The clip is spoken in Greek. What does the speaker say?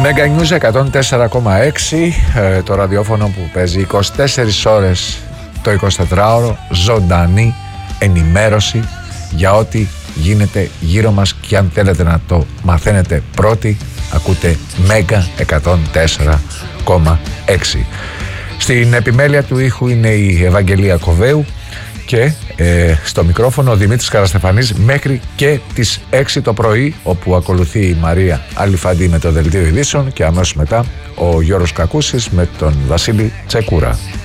Mega News 104,6, το ραδιόφωνο που παίζει 24 ώρες το 24ωρο, ζωντανή ενημέρωση για ό,τι γίνεται γύρω μας, και αν θέλετε να το μαθαίνετε πρώτοι, ακούτε Mega 104,6. Στην επιμέλεια του ήχου είναι η Ευαγγελία Κοβέου και στο μικρόφωνο ο Δημήτρης Καραστεφανής μέχρι και τις 6 το πρωί, όπου ακολουθεί η Μαρία Αλιφαντή με το Δελτίο Ειδήσεων και αμέσως μετά ο Γιώργος Κακούσης με τον Βασίλη Τσεκούρα.